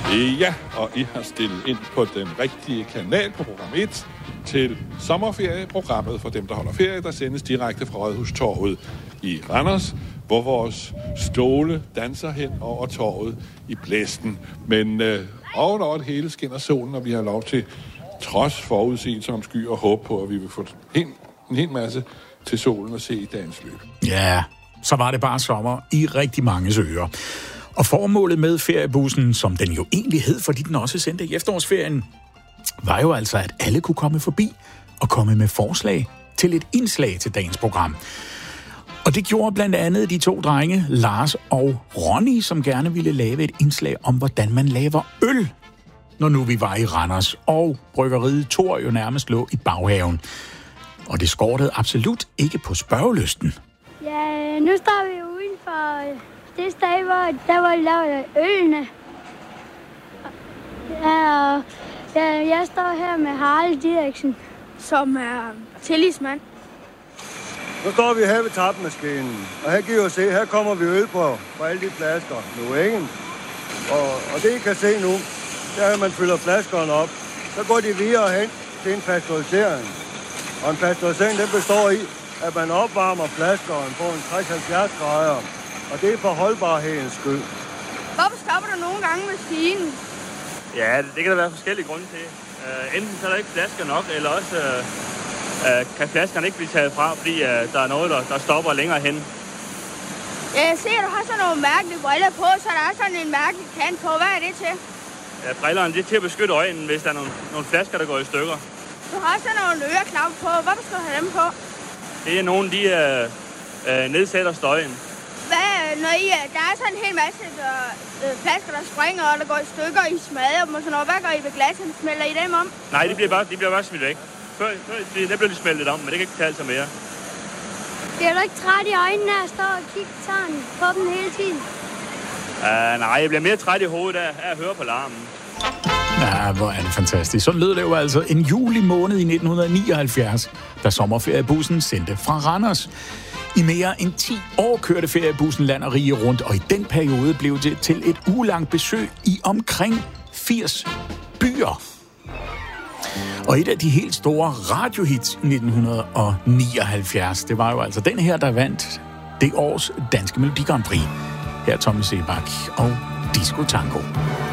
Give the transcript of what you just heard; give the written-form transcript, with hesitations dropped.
Ja, og I har stillet ind på den rigtige kanal på program 1 til sommerferieprogrammet for dem, der holder ferie, der sendes direkte fra Rådhustorvet i Randers, hvor vores stole danser hen over torvet i blæsten. Men ovenover det hele skinner solen, og vi har lov til, trods forudsigelser om sky og håb på, at vi vil få en hel masse til solen at se i dagens løb. Ja, så var det bare sommer i rigtig mange ører. Og formålet med feriebussen, som den jo egentlig hed, fordi den også sendte i efterårsferien, var jo altså, at alle kunne komme forbi og komme med forslag til et indslag til dagens program. Og det gjorde blandt andet de to drenge, Lars og Ronny, som gerne ville lave et indslag om, hvordan man laver øl, når nu vi var i Randers, og bryggeriet Thor jo nærmest lå i baghaven. Og det skortede absolut ikke på spørgelysten. Ja, nu står vi uden for det sted, hvor de laver ølene. Ja, og jeg står her med Harald Didriksen, som er tillidsmand. Nu står vi her ved tapmaskinen, og her kan I jo se, her kommer vi øl på alle de flasker nu, ikke? Og det I kan se nu, det er, at man fylder flaskerne op. Så går de videre hen til en pasteurisering. Og en pasteurisering, den består i, at man opvarmer flaskerne på en 60-70 grader. Og det er for holdbarhedens skyld. Hvorfor stopper du nogle gange maskinen? Ja, det kan der være forskellige grunde til. Enten så er der ikke flasker nok, eller også kan flaskerne ikke blive taget fra, fordi der er noget, der stopper længere hen. Jeg ser, du har sådan nogle mærkelige briller på, så der er sådan en mærkelig kant på. Hvad er det til? Ja, brillerne det er til at beskytte øjnene, hvis der er nogle flasker, der går i stykker. Du har sådan nogle øreklap på. Hvorfor skal du have dem på? Det er nogle, de nedsætter støjen. Når der er sådan en hel masse flasker, der springer, og der går i stykker, I smadrer dem og sådan noget. Hvad gør I ved glassene? Smelter I dem om? Nej, de bliver bare smidt væk. Før det bliver de smeltet om, men det kan ikke betale sig mere. Bliver du ikke træt i øjnene af at stå og kigge på dem hele tiden? Nej, jeg bliver mere træt i hovedet af at høre på larmen. Ja, hvor er det fantastisk. Så lød det jo altså en juli måned i 1979, da sommerferiebussen sendte fra Randers. I mere end 10 år kørte feriebussen land og rige rundt, og i den periode blev det til et ugelangt besøg i omkring 80 byer. Og et af de helt store radiohits 1979, det var jo altså den her, der vandt det års danske Melodi Grand Prix. Her Tommy Sebak og Disco Tango.